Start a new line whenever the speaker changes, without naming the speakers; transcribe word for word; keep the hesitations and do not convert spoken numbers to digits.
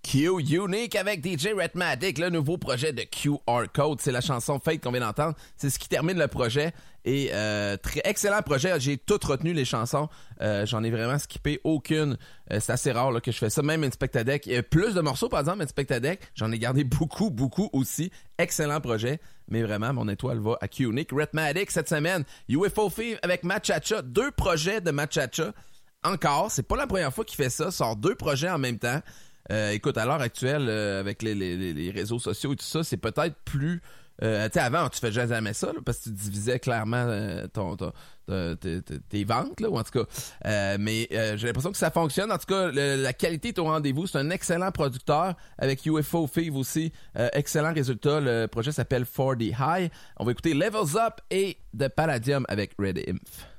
Q Unique avec D J Rhythmatic, le nouveau projet de Q R Code. C'est la chanson Fate qu'on vient d'entendre. C'est ce qui termine le projet. Et euh, très excellent projet. J'ai tout retenu les chansons. Euh, j'en ai vraiment skippé aucune. Euh, c'est assez rare là, que je fais ça. Même Inspectadec. Il y a plus de morceaux, par exemple, Inspectadec. J'en ai gardé beaucoup, beaucoup aussi. Excellent projet. Mais vraiment, mon étoile va à Q Unique. Rhythmatic cette semaine. U F O Fever avec Machacha. Deux projets de Machacha. Encore. C'est pas la première fois qu'il fait ça. Sort deux projets en même temps. Euh, écoute, à l'heure actuelle, euh, avec les, les, les réseaux sociaux et tout ça, c'est peut-être plus... Euh, tu sais, avant, tu faisais jamais ça, là, parce que tu divisais clairement euh, ton, ton, ton, tes, tes ventes, là, ou en tout cas. Euh, mais euh, j'ai l'impression que ça fonctionne. En tout cas, le, la qualité est au rendez-vous. C'est un excellent producteur avec U F O Fever aussi. Euh, excellent résultat. Le projet s'appelle forty High. On va écouter Levels Up et The Palladium avec Red Inf.